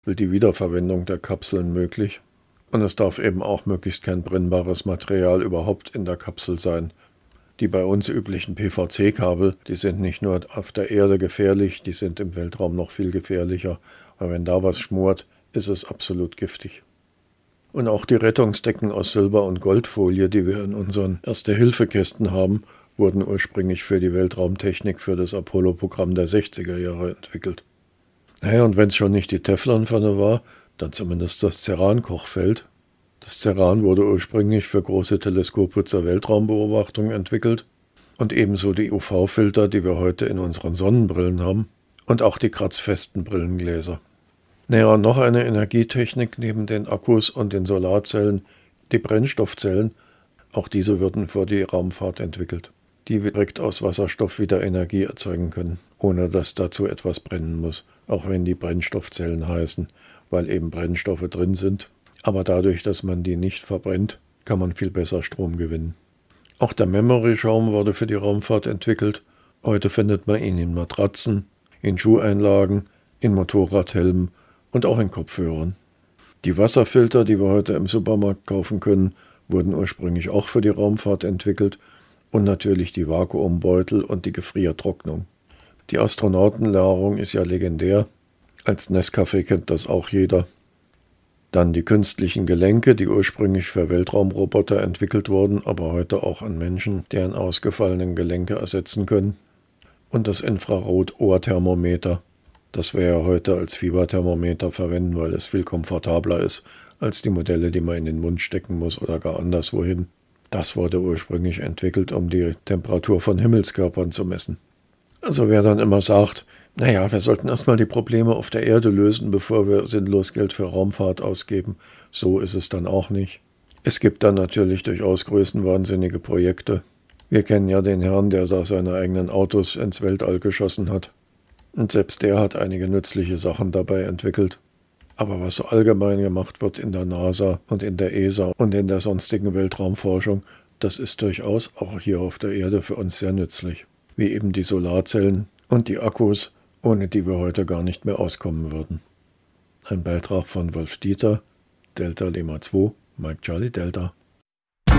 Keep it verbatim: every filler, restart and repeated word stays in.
die Wiederverwendung der Kapseln möglich. Und es darf eben auch möglichst kein brennbares Material überhaupt in der Kapsel sein. Die bei uns üblichen P V C-Kabel, die sind nicht nur auf der Erde gefährlich, die sind im Weltraum noch viel gefährlicher. Weil wenn da was schmort, ist es absolut giftig. Und auch die Rettungsdecken aus Silber- und Goldfolie, die wir in unseren Erste-Hilfe-Kästen haben, wurden ursprünglich für die Weltraumtechnik für das Apollo-Programm der sechziger Jahre entwickelt. Naja, und wenn es schon nicht die Teflonpfanne war, dann zumindest das Ceran-Kochfeld. Das Ceran wurde ursprünglich für große Teleskope zur Weltraumbeobachtung entwickelt und ebenso die U V-Filter, die wir heute in unseren Sonnenbrillen haben und auch die kratzfesten Brillengläser. Naja, noch eine Energietechnik neben den Akkus und den Solarzellen, die Brennstoffzellen, auch diese würden für die Raumfahrt entwickelt, die direkt aus Wasserstoff wieder Energie erzeugen können, ohne dass dazu etwas brennen muss, auch wenn die Brennstoffzellen heißen, weil eben Brennstoffe drin sind. Aber dadurch, dass man die nicht verbrennt, kann man viel besser Strom gewinnen. Auch der Memory-Schaum wurde für die Raumfahrt entwickelt. Heute findet man ihn in Matratzen, in Schuheinlagen, in Motorradhelmen und auch in Kopfhörern. Die Wasserfilter, die wir heute im Supermarkt kaufen können, wurden ursprünglich auch für die Raumfahrt entwickelt und natürlich die Vakuumbeutel und die Gefriertrocknung. Die Astronautennahrung ist ja legendär. Als Nescafé kennt das auch jeder. Dann die künstlichen Gelenke, die ursprünglich für Weltraumroboter entwickelt wurden, aber heute auch an Menschen, deren ausgefallenen Gelenke ersetzen können. Und das Infrarot-Ohrthermometer, das wir ja heute als Fieberthermometer verwenden, weil es viel komfortabler ist als die Modelle, die man in den Mund stecken muss oder gar anderswohin. Das wurde ursprünglich entwickelt, um die Temperatur von Himmelskörpern zu messen. Also wer dann immer sagt, naja, wir sollten erstmal die Probleme auf der Erde lösen, bevor wir sinnlos Geld für Raumfahrt ausgeben. So ist es dann auch nicht. Es gibt dann natürlich durchaus größenwahnsinnige Projekte. Wir kennen ja den Herrn, der da seine eigenen Autos ins Weltall geschossen hat. Und selbst der hat einige nützliche Sachen dabei entwickelt. Aber was so allgemein gemacht wird in der NASA und in der E S A und in der sonstigen Weltraumforschung, das ist durchaus auch hier auf der Erde für uns sehr nützlich. Wie eben die Solarzellen und die Akkus, ohne die wir heute gar nicht mehr auskommen würden. Ein Beitrag von Wolf Dieter, Delta Lima zwei, Mike Charlie Delta.